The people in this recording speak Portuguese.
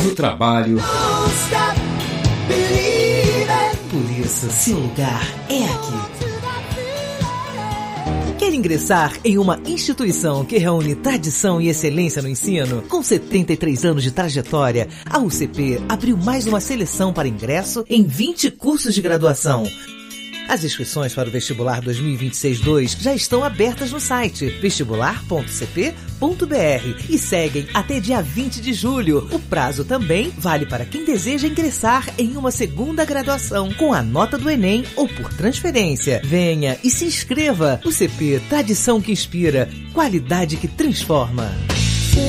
no trabalho. Por isso, seu lugar é aqui. Quer ingressar em uma instituição que reúne tradição e excelência no ensino? Com 73 anos de trajetória, a UCP abriu mais uma seleção para ingresso em 20 cursos de graduação. As inscrições para o vestibular 2026-2 já estão abertas no site vestibular.cp.br e seguem até dia 20 de julho. O prazo também vale para quem deseja ingressar em uma segunda graduação com a nota do Enem ou por transferência. Venha e se inscreva. UCP, tradição que inspira, qualidade que transforma.